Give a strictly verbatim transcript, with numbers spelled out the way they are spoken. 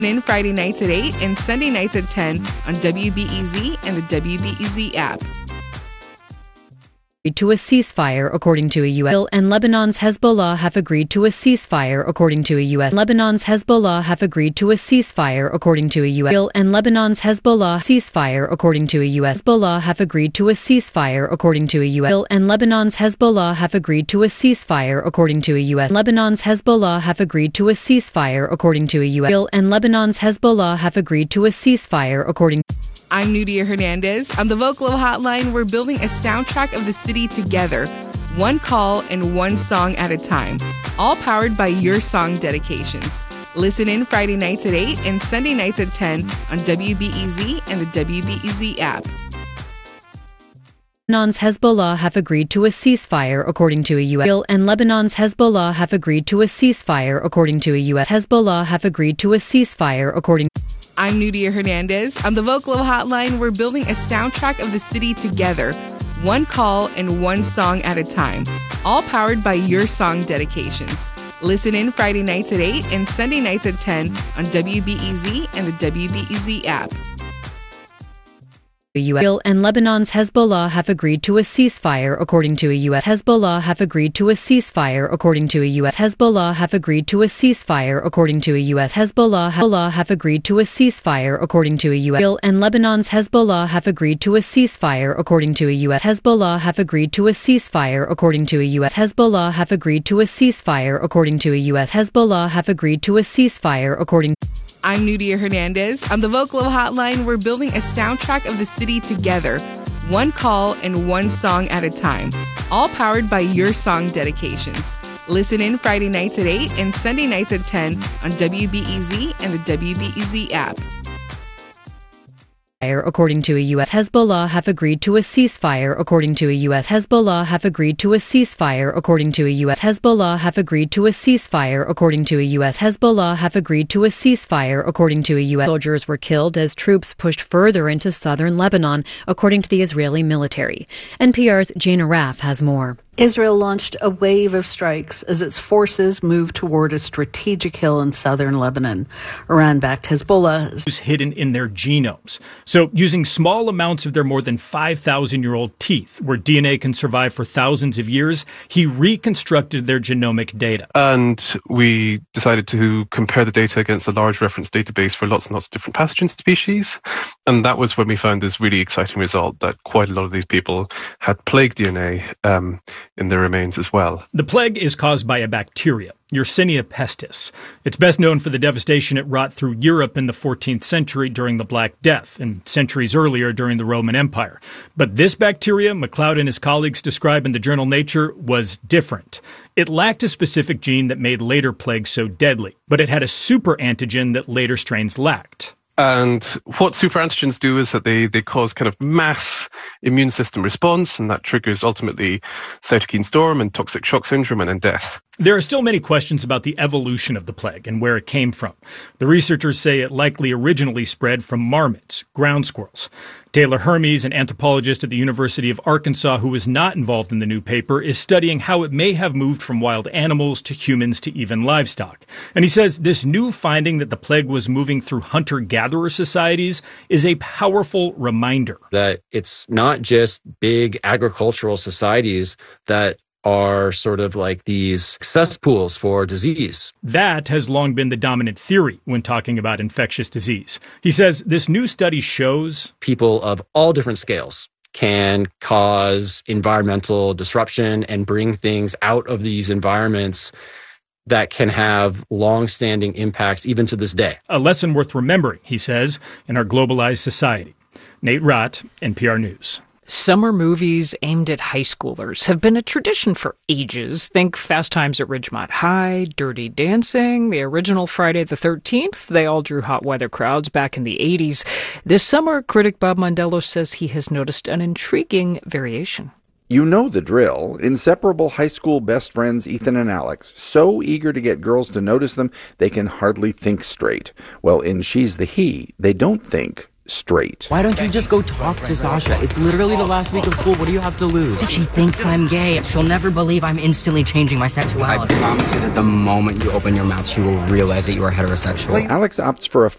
In Friday nights at eight and Sunday nights at ten on W B E Z and the W B E Z app. To a ceasefire, according to a U S and Lebanon's Hezbollah have agreed to a ceasefire, according to a U S Lebanon's Hezbollah have agreed to a ceasefire, according to a U S and Lebanon's Hezbollah ceasefire, according to a U S Hezbollah have agreed to a ceasefire, according to a U S and Lebanon's Hezbollah have agreed to a ceasefire, according to a U S Lebanon's Hezbollah have agreed to a ceasefire, according to a U S and Lebanon's Hezbollah have agreed to a ceasefire, according. I'm Nudia Hernandez. On the Vocalo Hotline, we're building a soundtrack of the city together, one call and one song at a time, all powered by your song dedications. Listen in Friday nights at eight and Sunday nights at ten on W B E Z and the W B E Z app. Lebanon's Hezbollah have agreed to a ceasefire, according to a U S and Lebanon's Hezbollah have agreed to a ceasefire, according to a U S Hezbollah have agreed to a ceasefire, according. I'm Nudia Hernandez. On the Vocalo Hotline, we're building a soundtrack of the city together, one call and one song at a time, all powered by your song dedications. Listen in Friday nights at eight and Sunday nights at ten on W B E Z and the W B E Z app. U S and Lebanon's Hezbollah have agreed to a ceasefire, according to a U S Hezbollah have agreed to a ceasefire, according to a U S Hezbollah have agreed to a ceasefire, according to a U S Hezbollah Hezbollah have agreed to a ceasefire, according to a U S and Lebanon's Hezbollah have agreed to a ceasefire, according to a U S Hezbollah have agreed to a ceasefire, according to a U S Hezbollah have agreed to a ceasefire, according to a U S Hezbollah have agreed to a ceasefire, according. I'm Nudia Hernandez. On the Vocalo Hotline, we're building a soundtrack of the city together, one call and one song at a time, all powered by your song dedications. Listen in Friday nights at eight and Sunday nights at ten on W B E Z and the W B E Z app. According to a U S Hezbollah have agreed to a ceasefire, according to a U S Hezbollah have agreed to a ceasefire, according to a U S Hezbollah have agreed to a ceasefire, according to a U S Hezbollah have agreed to a ceasefire, according to a U S Soldiers were killed as troops pushed further into southern Lebanon, according to the Israeli military. N P R's Jane Araf has more. Israel launched a wave of strikes as its forces moved toward a strategic hill in southern Lebanon. Iran-backed Hezbollah is hidden in their genomes. So using small amounts of their more than five thousand year old teeth, where D N A can survive for thousands of years, he reconstructed their genomic data. And we decided to compare the data against a large reference database for lots and lots of different pathogen species. And that was when we found this really exciting result that quite a lot of these people had plague D N A um, in their remains as well. The plague is caused by a bacteria, Yersinia pestis. It's best known for the devastation it wrought through Europe in the fourteenth century during the Black Death and centuries earlier during the Roman Empire. But this bacteria, MacLeod and his colleagues describe in the journal Nature, was different. It lacked a specific gene that made later plagues so deadly, but it had a super antigen that later strains lacked. And what superantigens do is that they, they cause kind of mass immune system response, and that triggers ultimately cytokine storm and toxic shock syndrome and then death. There are still many questions about the evolution of the plague and where it came from. The researchers say it likely originally spread from marmots, ground squirrels. Taylor Hermes, an anthropologist at the University of Arkansas who was not involved in the new paper, is studying how it may have moved from wild animals to humans to even livestock. And he says this new finding that the plague was moving through hunter-gatherer societies is a powerful reminder. That it's not just big agricultural societies that are sort of like these cesspools for disease. That has long been the dominant theory when talking about infectious disease. He says this new study shows people of all different scales can cause environmental disruption and bring things out of these environments that can have long-standing impacts even to this day. A lesson worth remembering, he says, in our globalized society. Nate Rott, N P R News. Summer movies aimed at high schoolers have been a tradition for ages. Think Fast Times at Ridgemont High, Dirty Dancing, the original Friday the thirteenth. They all drew hot weather crowds back in the eighties. This summer, critic Bob Mondello says he has noticed an intriguing variation. You know the drill. Inseparable high school best friends Ethan and Alex, so eager to get girls to notice them, they can hardly think straight. Well, in She's the He, they don't think. straight. Why don't you just go talk to Sasha? It's literally the last week of school. What do you have to lose? She thinks I'm gay. She'll never believe I'm instantly changing my sexuality. I promise you that the moment you open your mouth, she will realize that you are heterosexual. Alex opts for a